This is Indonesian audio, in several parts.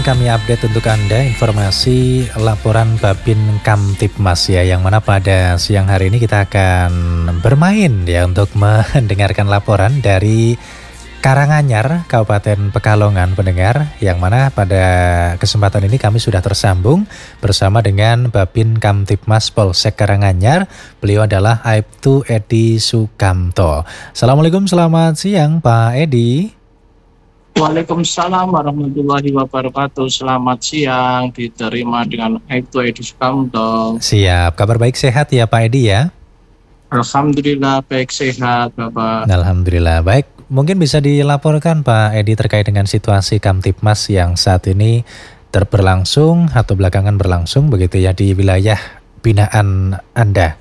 Kami update untuk Anda informasi laporan Babin Kamtibmas ya, yang mana pada siang hari ini kita akan bermain ya untuk mendengarkan laporan dari Karanganyar, Kabupaten Pekalongan pendengar, yang mana pada kesempatan ini kami sudah tersambung bersama dengan Babin Kamtibmas Polsek Karanganyar. Beliau adalah Aibtu Edi Sukamto. Assalamualaikum, selamat siang Pak Edi. Waalaikumsalam warahmatullahi wabarakatuh. Selamat siang, diterima dengan Aibtu Edi Sukamto. Siap, kabar baik sehat ya Pak Edi ya? Alhamdulillah baik sehat Bapak. Alhamdulillah baik. Mungkin bisa dilaporkan Pak Edi terkait dengan situasi Kamtibmas yang saat ini berlangsung atau belakangan berlangsung begitu ya di wilayah binaan Anda.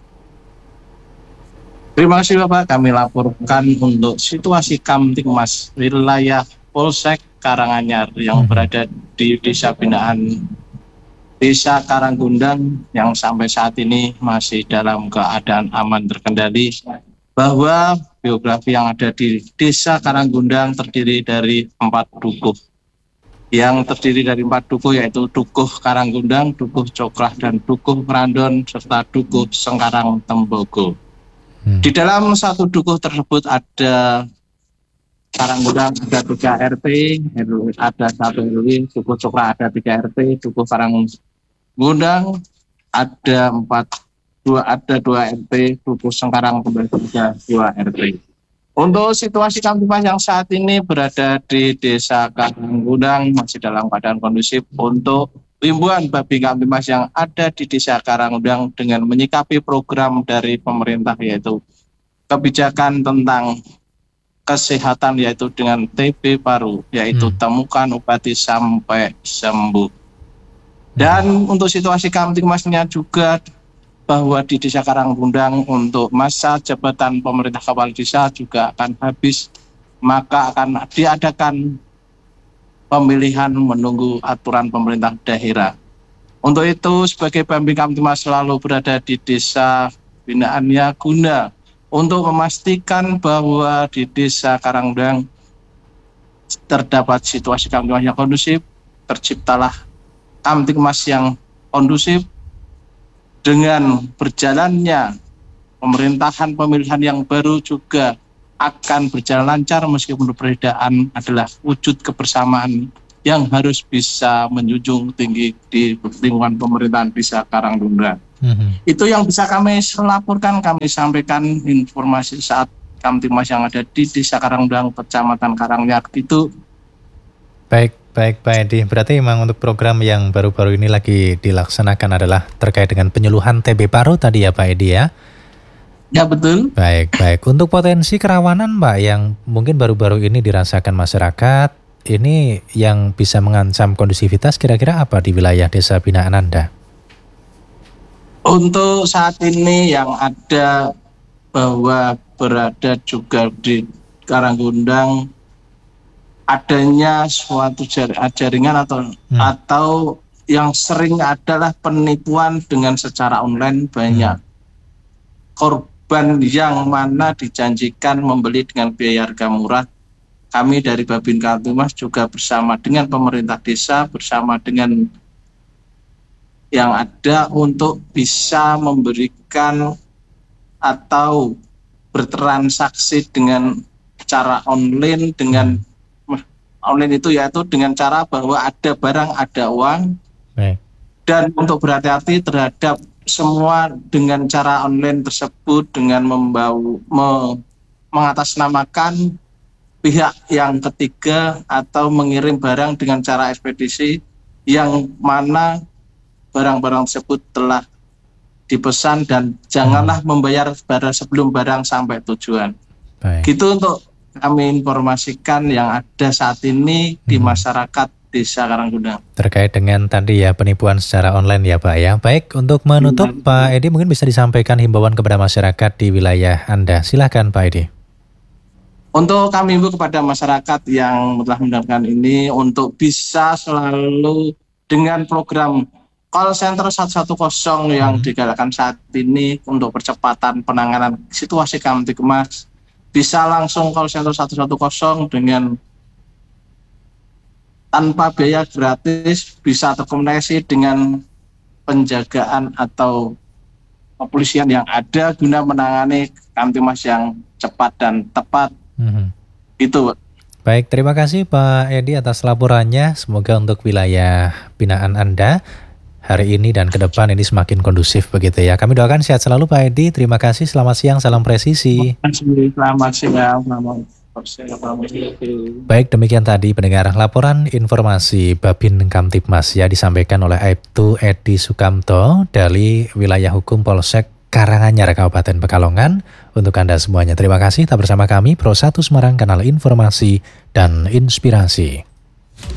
Terima kasih Bapak, kami laporkan untuk situasi Kamtibmas wilayah Polsek Karanganyar yang berada di desa binaan Desa Karanggundang yang sampai saat ini masih dalam keadaan aman terkendali, bahwa biografi yang ada di Desa Karanggundang terdiri dari 4 dukuh. Yang terdiri dari 4 dukuh yaitu Dukuh Karanggundang, Dukuh Cokrah, dan Dukuh Randon, serta Dukuh Sengkarang Tembogo. Di dalam satu dukuh tersebut ada Karanggundang ada 3 RT, ada 1 RW, Dukuh Cokrah ada 3 RT, Dukuh Karanggundang ada 2 RT, Dukuh Sengkarang Tembogo ada 2 RT. Untuk situasi Kamtibmas yang saat ini berada di Desa Karanggundang masih dalam keadaan kondusif untuk himbauan Babin Kamtibmas yang ada di Desa Karanggundang dengan menyikapi program dari pemerintah yaitu kebijakan tentang kesehatan yaitu dengan TB paru, yaitu temukan, obati sampai sembuh. Dan untuk situasi Kamtibmasnya juga bahwa di Desa Karanggundang untuk masa jabatan pemerintah kepala desa juga akan habis, maka akan diadakan pemilihan menunggu aturan pemerintah daerah. Untuk itu sebagai Babin Kamtibmas selalu berada di desa binaannya guna untuk memastikan bahwa di Desa Karanggundang terdapat situasi Kamtibmas yang kondusif, terciptalah Kamtibmas yang kondusif. Dengan berjalannya pemerintahan pemilihan yang baru juga akan berjalan lancar meskipun perbedaan adalah wujud kebersamaan yang harus bisa menjunjung tinggi di lingkungan pemerintahan Desa Karanggundang. Itu yang bisa kami laporkan, kami sampaikan informasi saat Kamtibmas yang ada di Desa Karanggundang, Kecamatan Karanganyar itu. Baik Pak Edi, berarti memang untuk program yang baru-baru ini lagi dilaksanakan adalah terkait dengan penyuluhan TB paru tadi ya Pak Edi ya? Ya betul. Baik. Untuk potensi kerawanan Pak yang mungkin baru-baru ini dirasakan masyarakat, ini yang bisa mengancam kondusivitas kira-kira apa di wilayah desa binaan Anda? Untuk saat ini yang ada bahwa berada juga di Karanggundang adanya suatu jaringan atau yang sering adalah penipuan dengan secara online. Banyak korban yang mana dijanjikan membeli dengan biaya harga murah. Kami dari Babin Kamtibmas juga bersama dengan pemerintah desa, bersama dengan yang ada untuk bisa memberikan atau bertransaksi dengan cara online. Dengan online itu yaitu dengan cara bahwa ada barang, ada uang. Dan untuk berhati-hati terhadap semua dengan cara online tersebut dengan mengatasnamakan pihak yang ketiga atau mengirim barang dengan cara ekspedisi yang mana barang-barang tersebut telah dipesan, dan janganlah membayar barang sebelum barang sampai tujuan. Gitu untuk kami informasikan yang ada saat ini di masyarakat Desa Karanggundang. Terkait dengan tadi ya penipuan secara online ya Pak ya. Baik, untuk menutup Pak Edi mungkin bisa disampaikan himbauan kepada masyarakat di wilayah Anda. Silakan Pak Edi. Untuk kami himbau kepada masyarakat yang telah mendengarkan ini untuk bisa selalu dengan program call center 110 yang digalakkan saat ini untuk percepatan penanganan situasi Kamtibmas, bisa langsung call center 110 dengan tanpa biaya gratis bisa terkomunikasi dengan penjagaan atau kepolisian yang ada guna menangani Kamtibmas yang cepat dan tepat. Itu. Baik, terima kasih Pak Edi atas laporannya. Semoga untuk wilayah binaan Anda hari ini dan ke depan ini semakin kondusif begitu ya. Kami doakan sehat selalu Pak Edi. Terima kasih, selamat siang, salam presisi. Selamat siang. Baik, demikian tadi pendengar laporan informasi Babin Kamtibmas ya disampaikan oleh Aibtu Edi Sukamto dari wilayah hukum Polsek Karanganyar Kabupaten Pekalongan. Untuk Anda semuanya terima kasih. Tetap bersama kami Pro 1 Semarang, kanal informasi dan inspirasi.